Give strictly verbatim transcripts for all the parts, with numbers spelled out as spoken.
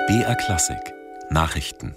B R Klassik Nachrichten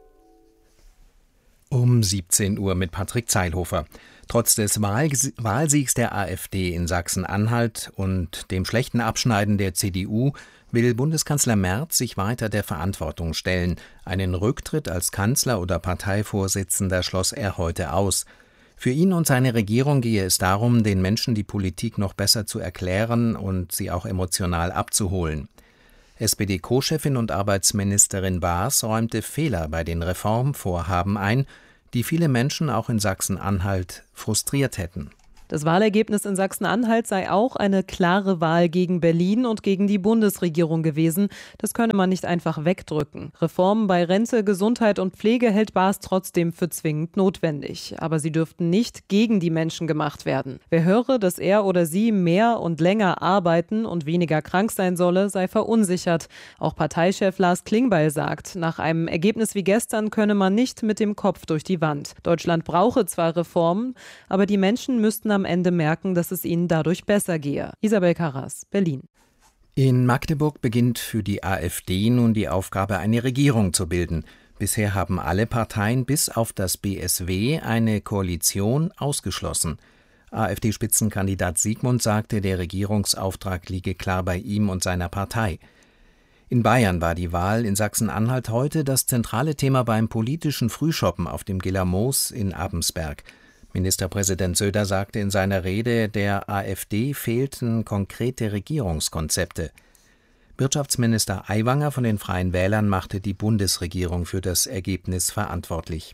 Um siebzehn Uhr mit Patrick Zeilhofer. Trotz des Wahlsiegs der AfD in Sachsen-Anhalt und dem schlechten Abschneiden der C D U will Bundeskanzler Merz sich weiter der Verantwortung stellen. Einen Rücktritt als Kanzler oder Parteivorsitzender schloss er heute aus. Für ihn und seine Regierung gehe es darum, den Menschen die Politik noch besser zu erklären und sie auch emotional abzuholen. S P D-Co-Chefin und Arbeitsministerin Baas räumte Fehler bei den Reformvorhaben ein, die viele Menschen auch in Sachsen-Anhalt frustriert hätten. Das Wahlergebnis in Sachsen-Anhalt sei auch eine klare Wahl gegen Berlin und gegen die Bundesregierung gewesen. Das könne man nicht einfach wegdrücken. Reformen bei Rente, Gesundheit und Pflege hält Baas trotzdem für zwingend notwendig. Aber sie dürften nicht gegen die Menschen gemacht werden. Wer höre, dass er oder sie mehr und länger arbeiten und weniger krank sein solle, sei verunsichert. Auch Parteichef Lars Klingbeil sagt, nach einem Ergebnis wie gestern könne man nicht mit dem Kopf durch die Wand. Deutschland brauche zwar Reformen, aber die Menschen müssten am Ende merken, dass es ihnen dadurch besser gehe. Isabel Karras, Berlin. In Magdeburg beginnt für die AfD nun die Aufgabe, eine Regierung zu bilden. Bisher haben alle Parteien bis auf das B S W eine Koalition ausgeschlossen. AfD-Spitzenkandidat Siegmund sagte, der Regierungsauftrag liege klar bei ihm und seiner Partei. In Bayern war die Wahl in Sachsen-Anhalt heute das zentrale Thema beim politischen Frühschoppen auf dem Gillermoos in Abensberg. Ministerpräsident Söder sagte in seiner Rede, der AfD fehlten konkrete Regierungskonzepte. Wirtschaftsminister Aiwanger von den Freien Wählern machte die Bundesregierung für das Ergebnis verantwortlich.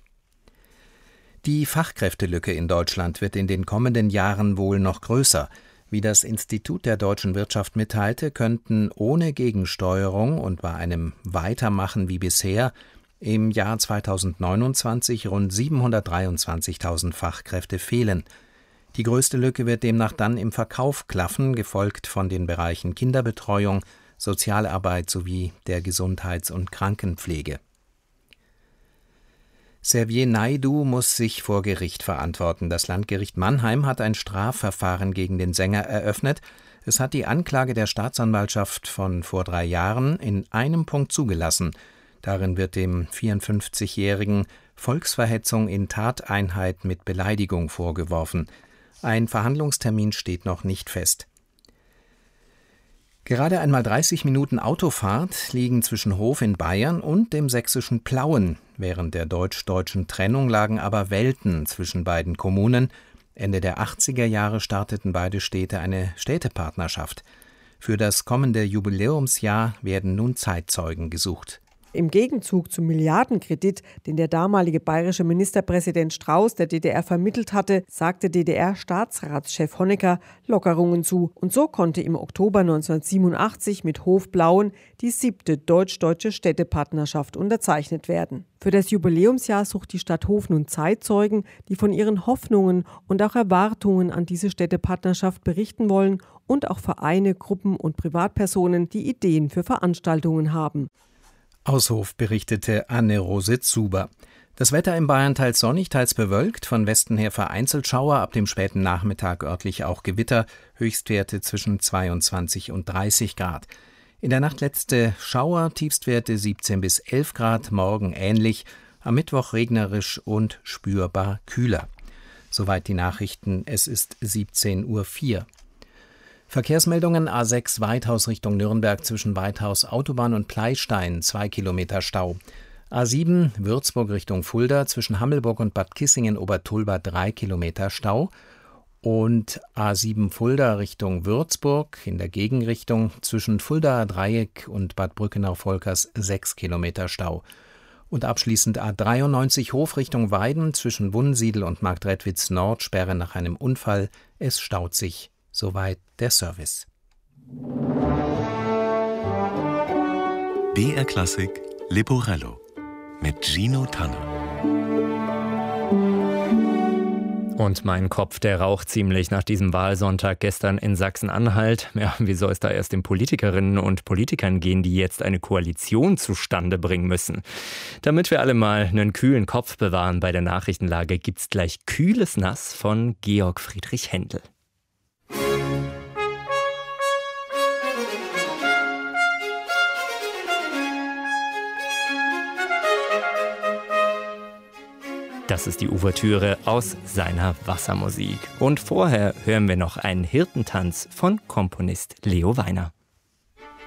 Die Fachkräftelücke in Deutschland wird in den kommenden Jahren wohl noch größer. Wie das Institut der deutschen Wirtschaft mitteilte, könnten ohne Gegensteuerung und bei einem Weitermachen wie bisher im Jahr zweitausendneunundzwanzig rund siebenhundertdreiundzwanzigtausend Fachkräfte fehlen. Die größte Lücke wird demnach dann im Verkauf klaffen, gefolgt von den Bereichen Kinderbetreuung, Sozialarbeit sowie der Gesundheits- und Krankenpflege. Xavier Naidoo muss sich vor Gericht verantworten. Das Landgericht Mannheim hat ein Strafverfahren gegen den Sänger eröffnet. Es hat die Anklage der Staatsanwaltschaft von vor drei Jahren in einem Punkt zugelassen. Darin wird dem vierundfünfzigjährigen Volksverhetzung in Tateinheit mit Beleidigung vorgeworfen. Ein Verhandlungstermin steht noch nicht fest. Gerade einmal dreißig Minuten Autofahrt liegen zwischen Hof in Bayern und dem sächsischen Plauen. Während der deutsch-deutschen Trennung lagen aber Welten zwischen beiden Kommunen. Ende der achtziger Jahre starteten beide Städte eine Städtepartnerschaft. Für das kommende Jubiläumsjahr werden nun Zeitzeugen gesucht. Im Gegenzug zum Milliardenkredit, den der damalige bayerische Ministerpräsident Strauß der D D R vermittelt hatte, sagte D D R-Staatsratschef Honecker Lockerungen zu. Und so konnte im Oktober neunzehnhundertsiebenundachtzig mit Hof Plauen die siebte deutsch-deutsche Städtepartnerschaft unterzeichnet werden. Für das Jubiläumsjahr sucht die Stadt Hof nun Zeitzeugen, die von ihren Hoffnungen und auch Erwartungen an diese Städtepartnerschaft berichten wollen und auch Vereine, Gruppen und Privatpersonen, die Ideen für Veranstaltungen haben. Aus Hof berichtete Anne-Rose Zuber. Das Wetter in Bayern teils sonnig, teils bewölkt, von Westen her vereinzelt Schauer, ab dem späten Nachmittag örtlich auch Gewitter, Höchstwerte zwischen zweiundzwanzig und dreißig Grad. In der Nacht letzte Schauer, Tiefstwerte siebzehn bis elf Grad, morgen ähnlich, am Mittwoch regnerisch und spürbar kühler. Soweit die Nachrichten, es ist siebzehn Uhr vier. Verkehrsmeldungen: A sechs Weithaus Richtung Nürnberg zwischen Weithaus Autobahn und Pleystein, zwei Kilometer Stau. A sieben Würzburg Richtung Fulda zwischen Hammelburg und Bad Kissingen-Obertulba, drei Kilometer Stau. Und A sieben Fulda Richtung Würzburg in der Gegenrichtung zwischen Fuldaer Dreieck und Bad Brückenau-Volkers, sechs Kilometer Stau. Und abschließend A dreiundneunzig Hof Richtung Weiden zwischen Wunsiedel und Marktredwitz Nord, Sperre nach einem Unfall. Es staut sich. Soweit der Service. B R Klassik Leporello mit Gino Tanner. Und mein Kopf, der raucht ziemlich nach diesem Wahlsonntag gestern in Sachsen-Anhalt. Ja, wie soll es da erst den Politikerinnen und Politikern gehen, die jetzt eine Koalition zustande bringen müssen? Damit wir alle mal einen kühlen Kopf bewahren bei der Nachrichtenlage, gibt's gleich Kühles Nass von Georg Friedrich Händel. Das ist die Ouvertüre aus seiner Wassermusik. Und vorher hören wir noch einen Hirtentanz von Komponist Leo Weiner.